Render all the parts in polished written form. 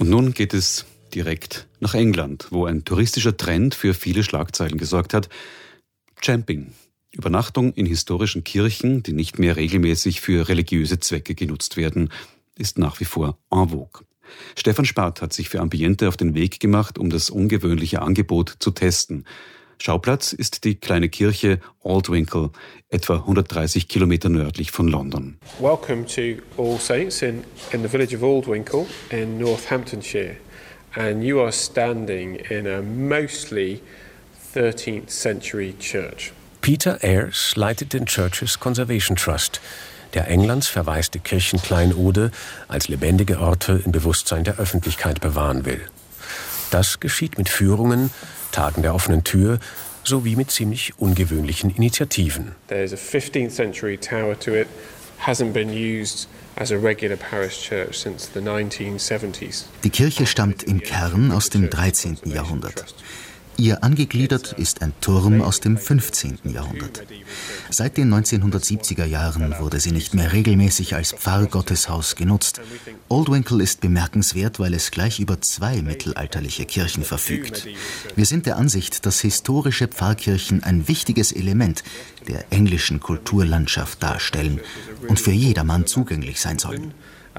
Und nun geht es direkt nach England, wo ein touristischer Trend für viele Schlagzeilen gesorgt hat. Camping. Übernachtung in historischen Kirchen, die nicht mehr regelmäßig für religiöse Zwecke genutzt werden, ist nach wie vor en vogue. Stefan Spart hat sich für Ambiente auf den Weg gemacht, um das ungewöhnliche Angebot zu testen. Schauplatz ist die kleine Kirche Aldwinkle, etwa 130 Kilometer nördlich von London. Welcome to All Saints in the village of Aldwinkle in Northamptonshire. And you are standing in a mostly 13th century church. Peter Ayres leitet den Churches Conservation Trust, der Englands verwaiste Kirchenkleinode als lebendige Orte im Bewusstsein der Öffentlichkeit bewahren will. Das geschieht mit Führungen, Tagen der offenen Tür sowie mit ziemlich ungewöhnlichen Initiativen. There's a 15th century tower to it, hasn't been used as a regular parish church since the 1970s. Die Kirche stammt im Kern aus dem 13. Jahrhundert. Ihr angegliedert ist ein Turm aus dem 15. Jahrhundert. Seit den 1970er Jahren wurde sie nicht mehr regelmäßig als Pfarrgotteshaus genutzt. Aldwinkle ist bemerkenswert, weil es gleich über 2 mittelalterliche Kirchen verfügt. Wir sind der Ansicht, dass historische Pfarrkirchen ein wichtiges Element der englischen Kulturlandschaft darstellen und für jedermann zugänglich sein sollen.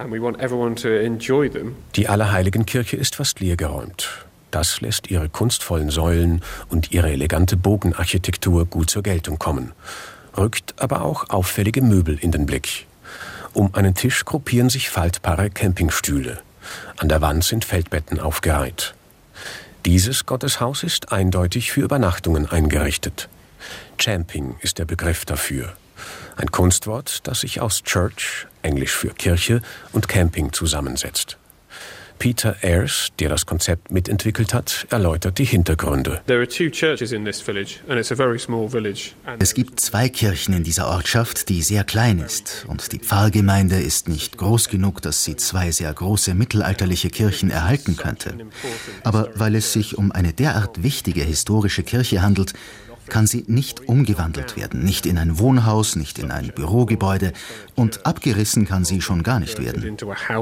Die Allerheiligenkirche ist fast leergeräumt. Das lässt ihre kunstvollen Säulen und ihre elegante Bogenarchitektur gut zur Geltung kommen, rückt aber auch auffällige Möbel in den Blick. Um einen Tisch gruppieren sich faltbare Campingstühle. An der Wand sind Feldbetten aufgereiht. Dieses Gotteshaus ist eindeutig für Übernachtungen eingerichtet. Camping ist der Begriff dafür. Ein Kunstwort, das sich aus Church, Englisch für Kirche, und Camping zusammensetzt. Peter Ayres, der das Konzept mitentwickelt hat, erläutert die Hintergründe. Es gibt 2 Kirchen in dieser Ortschaft, die sehr klein ist. Und die Pfarrgemeinde ist nicht groß genug, dass sie 2 sehr große mittelalterliche Kirchen erhalten könnte. Aber weil es sich um eine derart wichtige historische Kirche handelt, kann sie nicht umgewandelt werden, nicht in ein Wohnhaus, nicht in ein Bürogebäude, und abgerissen kann sie schon gar nicht werden.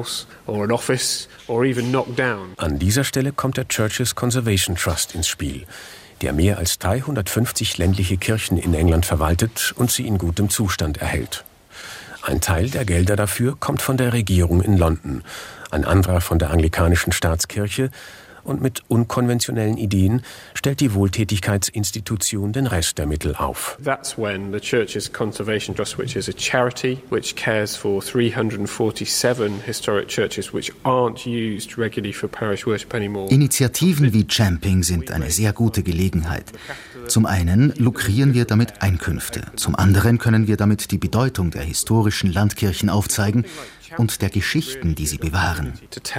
An dieser Stelle kommt der Churches Conservation Trust ins Spiel, der mehr als 350 ländliche Kirchen in England verwaltet und sie in gutem Zustand erhält. Ein Teil der Gelder dafür kommt von der Regierung in London, ein anderer von der anglikanischen Staatskirche, und mit unkonventionellen Ideen stellt die Wohltätigkeitsinstitution den Rest der Mittel auf. That's when the Churches Conservation Trust, which is a charity which cares for 347 historic churches which aren't used regularly for parish worship anymore. Initiativen wie Camping sind eine sehr gute Gelegenheit. Zum einen lukrieren wir damit Einkünfte, zum anderen können wir damit die Bedeutung der historischen Landkirchen aufzeigen und der Geschichten, die sie bewahren.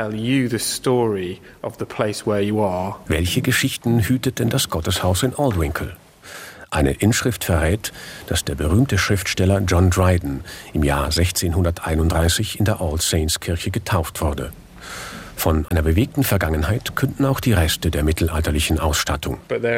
Welche Geschichten hütet denn das Gotteshaus in Aldwinkle? Eine Inschrift verrät, dass der berühmte Schriftsteller John Dryden im Jahr 1631 in der All Saints Kirche getauft wurde. Von einer bewegten Vergangenheit künden auch die Reste der mittelalterlichen Ausstattung.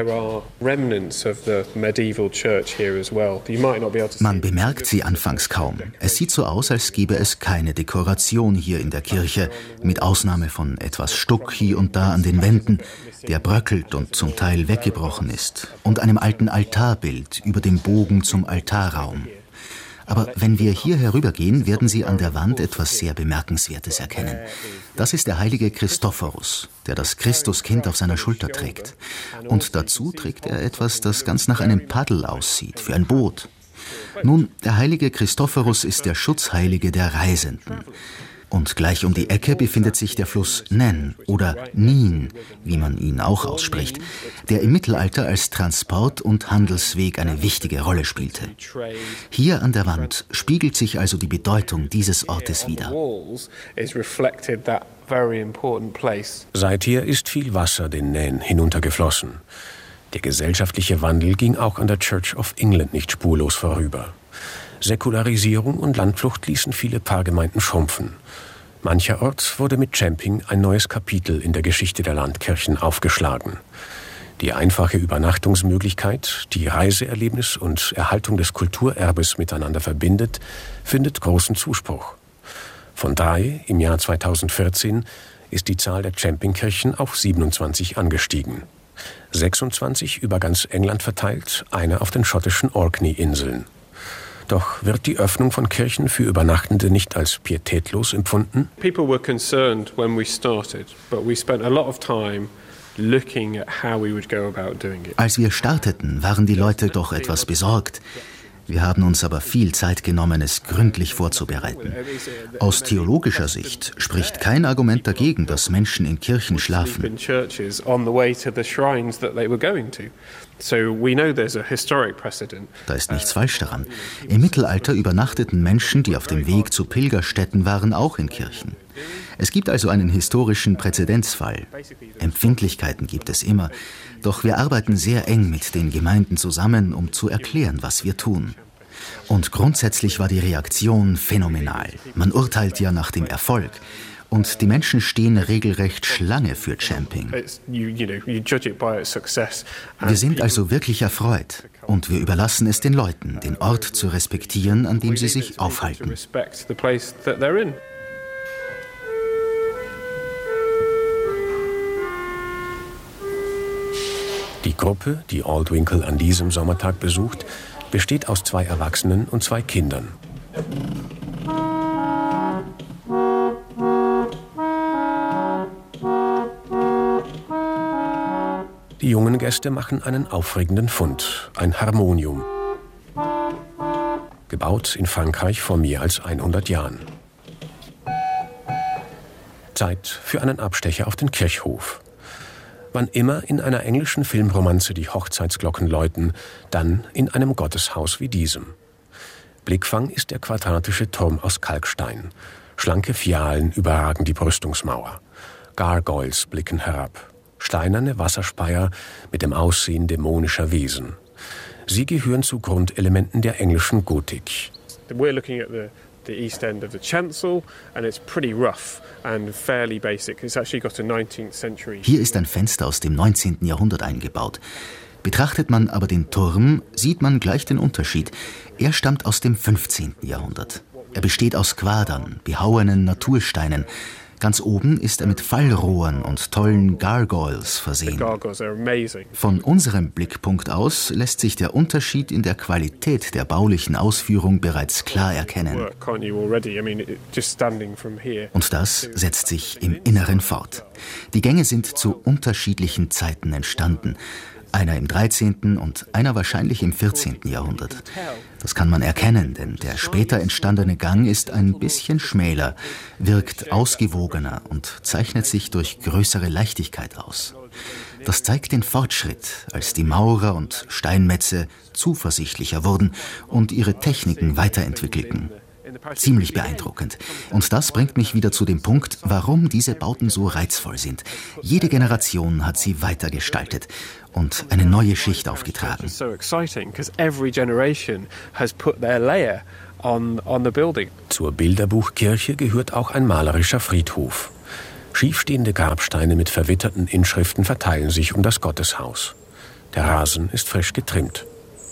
Man bemerkt sie anfangs kaum. Es sieht so aus, als gäbe es keine Dekoration hier in der Kirche, mit Ausnahme von etwas Stuck hier und da an den Wänden, der bröckelt und zum Teil weggebrochen ist, und einem alten Altarbild über dem Bogen zum Altarraum. Aber wenn wir hier herübergehen, werden Sie an der Wand etwas sehr Bemerkenswertes erkennen. Das ist der heilige Christophorus, der das Christuskind auf seiner Schulter trägt. Und dazu trägt er etwas, das ganz nach einem Paddel aussieht, für ein Boot. Nun, der heilige Christophorus ist der Schutzheilige der Reisenden. Und gleich um die Ecke befindet sich der Fluss Nen oder Neen, wie man ihn auch ausspricht, der im Mittelalter als Transport- und Handelsweg eine wichtige Rolle spielte. Hier an der Wand spiegelt sich also die Bedeutung dieses Ortes wider. Seither ist viel Wasser den Nen hinuntergeflossen. Der gesellschaftliche Wandel ging auch an der Church of England nicht spurlos vorüber. Säkularisierung und Landflucht ließen viele Pfarrgemeinden schrumpfen. Mancherorts wurde mit Camping ein neues Kapitel in der Geschichte der Landkirchen aufgeschlagen. Die einfache Übernachtungsmöglichkeit, die Reiseerlebnis und Erhaltung des Kulturerbes miteinander verbindet, findet großen Zuspruch. Von 3 im Jahr 2014 ist die Zahl der Champing-Kirchen auf 27 angestiegen. 26 über ganz England verteilt, eine auf den schottischen Orkney-Inseln. Doch wird die Öffnung von Kirchen für Übernachtende nicht als pietätlos empfunden? People were concerned when we started, but we spent a lot of time looking at how we would go about doing it. Als wir starteten, waren die Leute doch etwas besorgt. Wir haben uns aber viel Zeit genommen, es gründlich vorzubereiten. Aus theologischer Sicht spricht kein Argument dagegen, dass Menschen in Kirchen schlafen. Da ist nichts falsch daran. Im Mittelalter übernachteten Menschen, die auf dem Weg zu Pilgerstätten waren, auch in Kirchen. Es gibt also einen historischen Präzedenzfall. Empfindlichkeiten gibt es immer, doch wir arbeiten sehr eng mit den Gemeinden zusammen, um zu erklären, was wir tun. Und grundsätzlich war die Reaktion phänomenal. Man urteilt ja nach dem Erfolg. Und die Menschen stehen regelrecht Schlange für Champing. Wir sind also wirklich erfreut. Und wir überlassen es den Leuten, den Ort zu respektieren, an dem sie sich aufhalten. Die Gruppe, die Aldwinkle an diesem Sommertag besucht, besteht aus 2 Erwachsenen und 2 Kindern. Die jungen Gäste machen einen aufregenden Fund, ein Harmonium. Gebaut in Frankreich vor mehr als 100 Jahren. Zeit für einen Abstecher auf den Kirchhof. Wann immer in einer englischen Filmromanze die Hochzeitsglocken läuten, dann in einem Gotteshaus wie diesem. Blickfang ist der quadratische Turm aus Kalkstein. Schlanke Fialen überragen die Brüstungsmauer. Gargoyles blicken herab. Steinerne Wasserspeier mit dem Aussehen dämonischer Wesen. Sie gehören zu Grundelementen der englischen Gotik. We're looking at the east end of the chancel, and it's pretty rough and fairly basic. It's actually got a 19th century. Hier ist ein Fenster aus dem 19. Jahrhundert eingebaut. Betrachtet man aber den Turm, sieht man gleich den Unterschied. Er stammt aus dem 15. Jahrhundert. Er besteht aus Quadern, behauenen Natursteinen. Ganz oben ist er mit Fallrohren und tollen Gargoyles versehen. Von unserem Blickpunkt aus lässt sich der Unterschied in der Qualität der baulichen Ausführung bereits klar erkennen. Und das setzt sich im Inneren fort. Die Gänge sind zu unterschiedlichen Zeiten entstanden. Einer im 13. und einer wahrscheinlich im 14. Jahrhundert. Das kann man erkennen, denn der später entstandene Gang ist ein bisschen schmäler, wirkt ausgewogener und zeichnet sich durch größere Leichtigkeit aus. Das zeigt den Fortschritt, als die Maurer und Steinmetze zuversichtlicher wurden und ihre Techniken weiterentwickelten. Ziemlich beeindruckend. Und das bringt mich wieder zu dem Punkt, warum diese Bauten so reizvoll sind. Zur Bilderbuchkirche gehört auch ein malerischer Friedhof. Schiefstehende Grabsteine mit verwitterten Inschriften verteilen sich um das Gotteshaus. Der Rasen ist frisch getrimmt.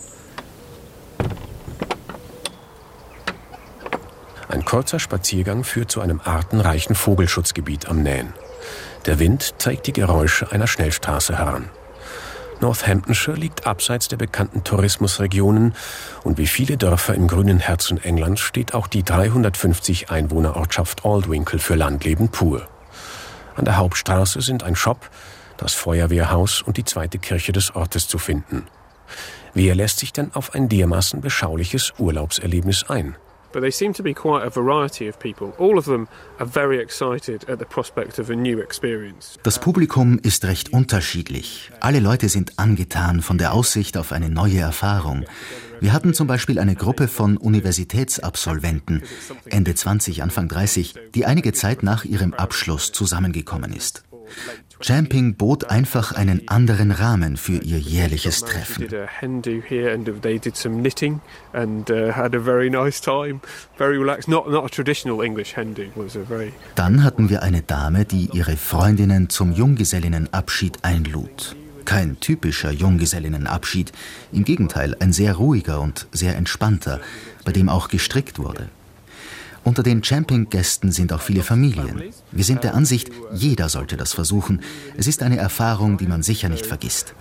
Ein kurzer Spaziergang führt zu einem artenreichen Vogelschutzgebiet am Nain. Der Wind trägt die Geräusche einer Schnellstraße heran. Northamptonshire liegt abseits der bekannten Tourismusregionen und wie viele Dörfer im grünen Herzen Englands steht auch die 350 Einwohnerortschaft Aldwinkle für Landleben pur. An der Hauptstraße sind ein Shop, das Feuerwehrhaus und die zweite Kirche des Ortes zu finden. Wer lässt sich denn auf ein dermaßen beschauliches Urlaubserlebnis ein? But they seem to be quite a variety of people. All of them are very excited at the prospect of a new experience. Das Publikum ist recht unterschiedlich. Alle Leute sind angetan von der Aussicht auf eine neue Erfahrung. Wir hatten zum Beispiel eine Gruppe von Universitätsabsolventen, Ende 20, Anfang 30, die einige Zeit nach ihrem Abschluss zusammengekommen ist. Champing bot einfach einen anderen Rahmen für ihr jährliches Treffen. Dann hatten wir eine Dame, die ihre Freundinnen zum Junggesellinnenabschied einlud. Kein typischer Junggesellinnenabschied, im Gegenteil ein sehr ruhiger und sehr entspannter, bei dem auch gestrickt wurde. Unter den Campinggästen sind auch viele Familien. Wir sind der Ansicht, jeder sollte das versuchen. Es ist eine Erfahrung, die man sicher nicht vergisst.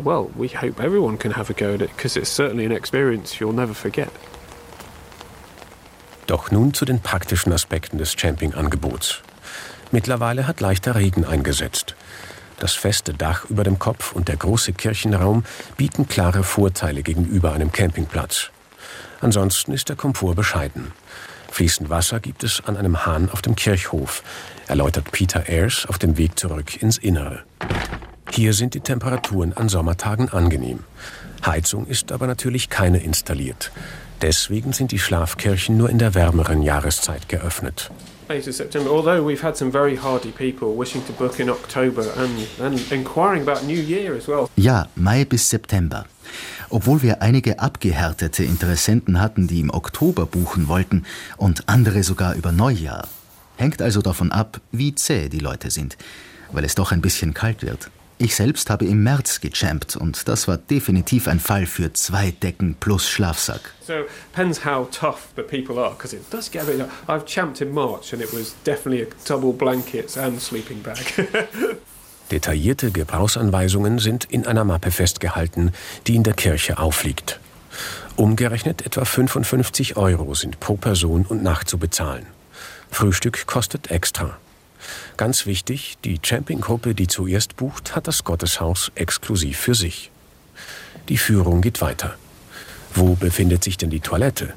Doch nun zu den praktischen Aspekten des Campingangebots. Mittlerweile hat leichter Regen eingesetzt. Das feste Dach über dem Kopf und der große Kirchenraum bieten klare Vorteile gegenüber einem Campingplatz. Ansonsten ist der Komfort bescheiden. Fließend Wasser gibt es an einem Hahn auf dem Kirchhof, erläutert Peter Ayres auf dem Weg zurück ins Innere. Hier sind die Temperaturen an Sommertagen angenehm. Heizung ist aber natürlich keine installiert. Deswegen sind die Schlafkirchen nur in der wärmeren Jahreszeit geöffnet. Late September, although we've had some very hardy people wishing to book in October and inquiring about New Year as well. Ja, Mai bis September. Obwohl wir einige abgehärtete Interessenten hatten, die im Oktober buchen wollten und andere sogar über Neujahr. Hängt also davon ab, wie zäh die Leute sind, weil es doch ein bisschen kalt wird. Ich selbst habe im März gecampt und das war definitiv ein Fall für 2 Decken plus Schlafsack. So depends how tough the people are, because it does get a bit. I've camped in March and it was definitely a double blankets and sleeping bag. Detaillierte Gebrauchsanweisungen sind in einer Mappe festgehalten, die in der Kirche aufliegt. Umgerechnet etwa 55 € sind pro Person und Nacht zu bezahlen. Frühstück kostet extra. Ganz wichtig, die Campinggruppe, die zuerst bucht, hat das Gotteshaus exklusiv für sich. Die Führung geht weiter. Wo befindet sich denn die Toilette?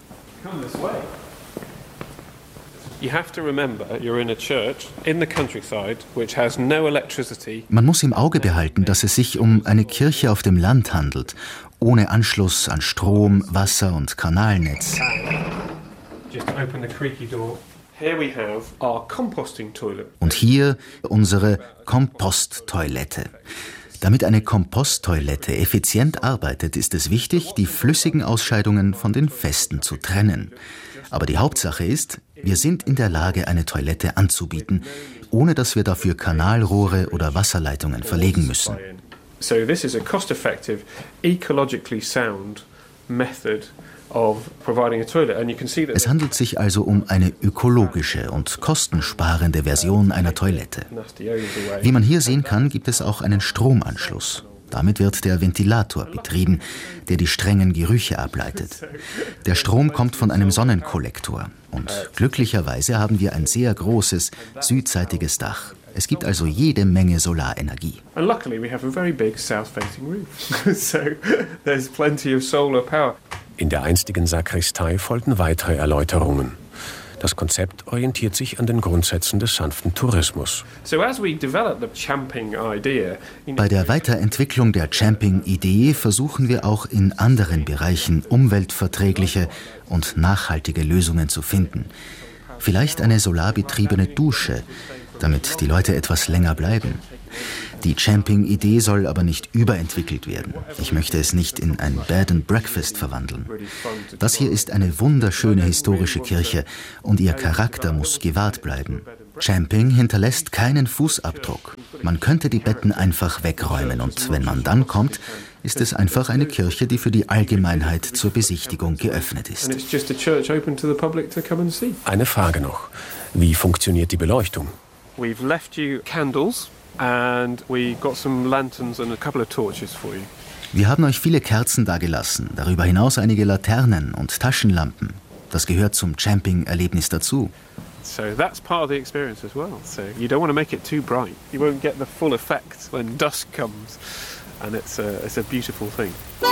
Man muss im Auge behalten, dass es sich um eine Kirche auf dem Land handelt, ohne Anschluss an Strom, Wasser und Kanalnetz. Und hier unsere Komposttoilette. Damit eine Komposttoilette effizient arbeitet, ist es wichtig, die flüssigen Ausscheidungen von den festen zu trennen. Aber die Hauptsache ist, wir sind in der Lage, eine Toilette anzubieten, ohne dass wir dafür Kanalrohre oder Wasserleitungen verlegen müssen. So this is a cost-effective, ecologically sound method of providing a toilet, and you can see that. Es handelt sich also um eine ökologische und kostensparende Version einer Toilette. Wie man hier sehen kann, gibt es auch einen Stromanschluss. Damit wird der Ventilator betrieben, der die strengen Gerüche ableitet. Der Strom kommt von einem Sonnenkollektor und glücklicherweise haben wir ein sehr großes, südseitiges Dach. Es gibt also jede Menge Solarenergie. And luckily we have a very big south-facing roof, so there's plenty of solar power. In der einstigen Sakristei folgten weitere Erläuterungen. Das Konzept orientiert sich an den Grundsätzen des sanften Tourismus. Bei der Weiterentwicklung der Camping-Idee versuchen wir auch in anderen Bereichen umweltverträgliche und nachhaltige Lösungen zu finden. Vielleicht eine solarbetriebene Dusche, damit die Leute etwas länger bleiben. Die Camping-Idee soll aber nicht überentwickelt werden. Ich möchte es nicht in ein Bed and Breakfast verwandeln. Das hier ist eine wunderschöne historische Kirche und ihr Charakter muss gewahrt bleiben. Camping hinterlässt keinen Fußabdruck. Man könnte die Betten einfach wegräumen und wenn man dann kommt, ist es einfach eine Kirche, die für die Allgemeinheit zur Besichtigung geöffnet ist. Eine Frage noch. Wie funktioniert die Beleuchtung? We've left you candles. And we got some lanterns and a couple of torches for you. Wir haben euch viele Kerzen dagelassen, darüber hinaus einige Laternen und Taschenlampen. Das gehört zum Camping-Erlebnis dazu. So that's part of the experience as well. So you don't want to make it too bright. You won't get the full effect when dusk comes, and it's a beautiful thing.